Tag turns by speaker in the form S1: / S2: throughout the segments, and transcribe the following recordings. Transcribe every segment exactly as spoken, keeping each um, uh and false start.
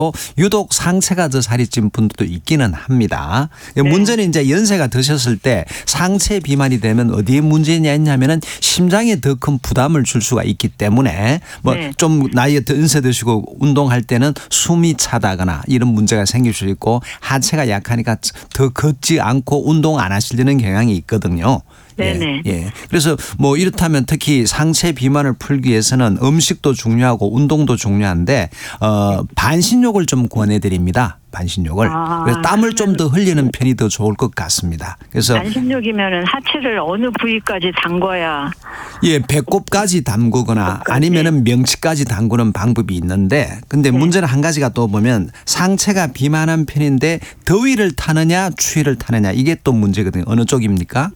S1: 유독 상체가 더 살이 찐 분들도 있기는 합니다.
S2: 네.
S1: 문제는 이제 연세가 드셨을 때 상체 비만이 되면 어디에 문제냐 했냐면은 심장에 더 큰 부담을 줄 수가 있기 때문에 뭐 좀
S2: 네.
S1: 나이에 더 연세 드시고 운동할 때는 숨이 차다거나 이런 문제가 생길 수 있고 하체가 약하니까 더 걷지 않고 운동 안 하시려는 경향이 있거든요.
S2: 네네.
S1: 예, 예. 그래서 뭐 이렇다면 특히 상체 비만을 풀기 위해서는 음식도 중요하고 운동도 중요한데 어, 반신욕을 좀 권해드립니다. 반신욕을.
S2: 아,
S1: 그래서 땀을 좀 더 흘리는 편이 더 좋을 것 같습니다. 그래서
S2: 반신욕이면은 하체를 어느 부위까지 담궈야?
S1: 예, 배꼽까지 담그거나
S2: 배꼽까지.
S1: 아니면은 명치까지 담그는 방법이 있는데 근데
S2: 네.
S1: 문제는 한 가지가 또 보면 상체가 비만한 편인데 더위를 타느냐 추위를 타느냐 이게 또 문제거든요. 어느 쪽입니까?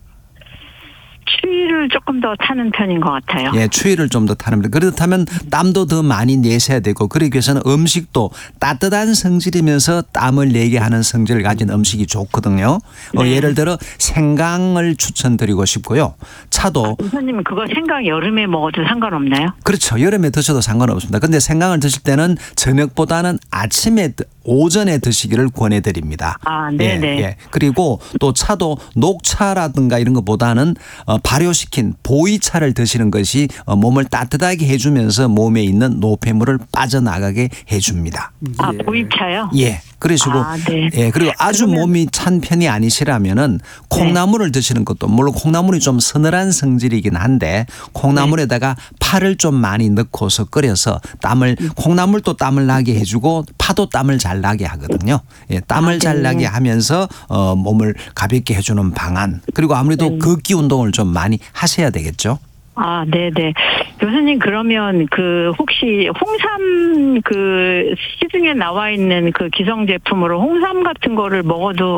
S2: 추위를 조금 더 타는 편인 것 같아요.
S1: 예, 추위를 좀 더 타는 편. 그렇다면 땀도 더 많이 내셔야 되고 그러기 위해서는 음식도 따뜻한 성질이면서 땀을 내게 하는 성질을 가진 음식이 좋거든요. 어,
S2: 네.
S1: 예를 들어 생강을 추천드리고 싶고요. 차도
S2: 선생님 그거 생강 여름에 먹어도 상관없나요?
S1: 그렇죠. 여름에 드셔도 상관없습니다. 근데 생강을 드실 때는 저녁보다는 아침에 오전에 드시기를 권해드립니다.
S2: 아, 네네.
S1: 예, 예. 그리고 또 차도 녹차라든가 이런 것보다는 어, 발효시킨 보이차를 드시는 것이 어, 몸을 따뜻하게 해주면서 몸에 있는 노폐물을 빠져나가게 해줍니다.
S2: 아, 보이차요?
S1: 예. 그러시고
S2: 아, 네.
S1: 예 그리고 아주
S2: 그러면-
S1: 몸이 찬 편이 아니시라면은 콩나물을 드시는 것도 물론 콩나물이 좀 서늘한 성질이긴 한데 콩나물에다가 파를 좀 많이 넣고서 끓여서 땀을 콩나물도 땀을 나게 해주고 파도 땀을 잘 나게 하거든요. 예, 땀을
S2: 아,
S1: 잘
S2: 네.
S1: 나게 하면서 어, 몸을 가볍게 해주는 방안 그리고 아무래도
S2: 네.
S1: 걷기 운동을 좀 많이 하셔야 되겠죠.
S2: 아, 네네. 교수님 그러면 그 혹시 홍삼 그 시중에 나와 있는 그 기성 제품으로 홍삼 같은 거를 먹어도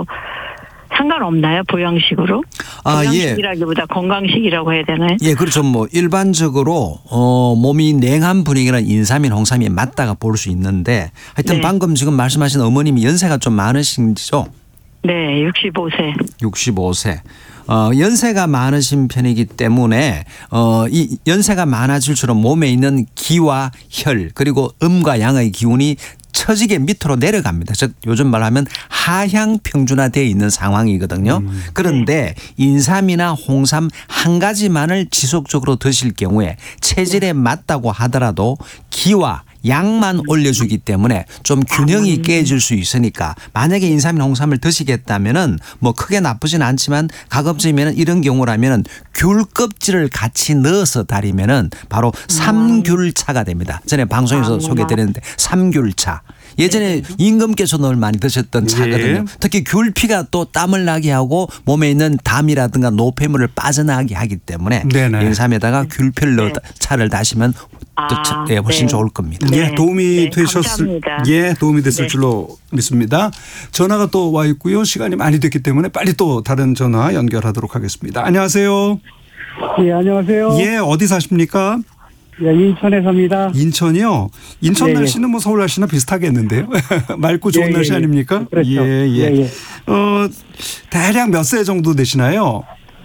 S2: 상관없나요? 보양식으로?
S1: 아, 예.
S2: 보양식이라기보다 건강식이라고 해야 되나요?
S1: 예, 그렇죠. 뭐 일반적으로 어 몸이 냉한 분위기는 인삼인 홍삼이 맞다가 볼 수 있는데 하여튼
S2: 네.
S1: 방금 지금 말씀하신 어머님이 연세가 좀 많으신지죠?
S2: 네, 육십오 세.
S1: 육십오 세. 어, 연세가 많으신 편이기 때문에 어, 이 연세가 많아질수록 몸에 있는 기와 혈 그리고 음과 양의 기운이 처지게 밑으로 내려갑니다. 즉 요즘 말하면 하향 평준화되어 있는 상황이거든요.
S3: 음.
S1: 그런데 인삼이나 홍삼 한 가지만을 지속적으로 드실 경우에 체질에 맞다고 하더라도 기와 양만 올려주기 때문에 좀 균형이 깨질 수 있으니까 만약에 인삼이나 홍삼을 드시겠다면은 뭐 크게 나쁘진 않지만 가급적이면 이런 경우라면은 귤 껍질을 같이 넣어서 달이면은 바로 삼귤차가 됩니다. 전에 방송에서
S2: 아,
S1: 소개드렸는데 삼귤차. 예전에 임금께서 늘 많이 드셨던
S3: 예.
S1: 차거든요. 특히 귤피가 또 땀을 나게 하고 몸에 있는 담이라든가 노폐물을 빠져나가게 하기 때문에
S3: 네네.
S1: 인삼에다가 귤피를 넣어
S2: 네.
S1: 차를 다시면 또
S2: 아,
S1: 차- 예, 훨씬
S2: 네.
S1: 좋을 겁니다.
S2: 네.
S3: 예, 도움이
S2: 네,
S3: 되셨을
S2: 감사합니다.
S3: 예, 도움이 됐을
S2: 네.
S3: 줄로 믿습니다. 전화가 또 와 있고요. 시간이 많이 됐기 때문에 빨리 또 다른 전화 연결하도록 하겠습니다. 안녕하세요.
S4: 예, 안녕하세요.
S3: 예, 어디 사십니까?
S4: 예, 인천에 삽니다.
S3: 인천이요. 인천
S4: 예, 예.
S3: 날씨는 뭐 서울 날씨나 비슷하겠는데요. 맑고 좋은
S4: 예, 예,
S3: 날씨
S4: 예.
S3: 아닙니까?
S4: 그렇죠.
S3: 예, 예.
S4: 예, 예.
S3: 어, 대략 몇 세 정도 되시나요?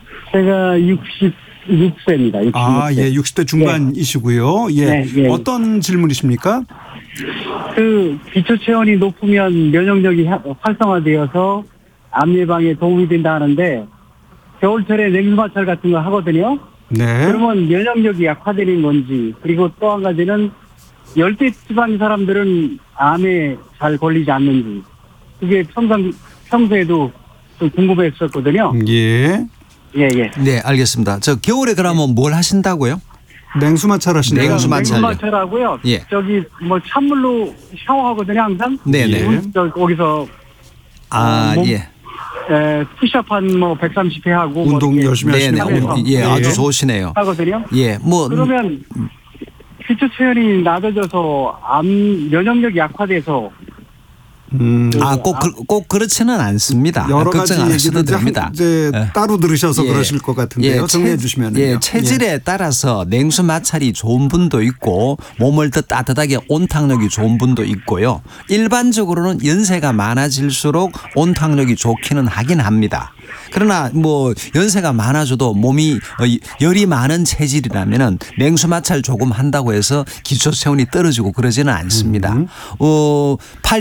S4: 제가 육십육 세입니다. 육십육 세.
S3: 아, 예, 육십 대 중반이시고요. 예.
S4: 네, 예.
S3: 어떤 질문이십니까?
S4: 그 기초 체온이 높으면 면역력이 하- 활성화되어서 암 예방에 도움이 된다 하는데 겨울철에 냉수마찰 같은 거 하거든요.
S3: 네.
S4: 그러면 면역력이 약화되는 건지, 그리고 또 한 가지는 열대 지방 사람들은 암에 잘 걸리지 않는지, 그게 평상 평소에도 좀 궁금했었거든요.
S3: 예.
S4: 예, 예.
S1: 네, 알겠습니다. 저 겨울에 그러면 뭘 하신다고요?
S3: 냉수마찰 하시네요.
S1: 냉수 마찰요.
S4: 냉수마찰하고요.
S1: 예.
S4: 저기 뭐 찬물로 샤워하거든요, 항상.
S1: 네네.
S3: 예.
S4: 저 거기서
S1: 아,
S4: 어, 몸-
S1: 예.
S4: 에, 푸시업 한뭐 백삼십 회 하고 뭐
S3: 운동
S4: 이렇게
S3: 열심히
S1: 네네.
S3: 하시네요.
S1: 오, 예,
S3: 예.
S1: 아주 좋으시네요.
S4: 하거든요.
S1: 예, 뭐
S4: 그러면 기초 체온이 낮아져서 암 면역력이 약화돼서
S3: 음.
S1: 아, 꼭, 그, 꼭 그렇지는 않습니다.
S3: 여러 가지
S1: 걱정 안 하셔도
S3: 얘기를 이제,
S1: 됩니다.
S3: 한- 이제
S1: 예.
S3: 따로 들으셔서
S1: 예.
S3: 그러실 것 같은데요. 정리해
S1: 체-
S3: 주시면요.
S1: 예, 체질에 따라서 냉수 마찰이 좋은 분도 있고 몸을 더 따뜻하게 온탕력이 좋은 분도 있고요. 일반적으로는 연세가 많아질수록 온탕력이 좋기는 하긴 합니다. 그러나 뭐 연세가 많아져도 몸이 열이 많은 체질이라면은 냉수 마찰 조금 한다고 해서 기초 체온이 떨어지고 그러지는 않습니다. 어,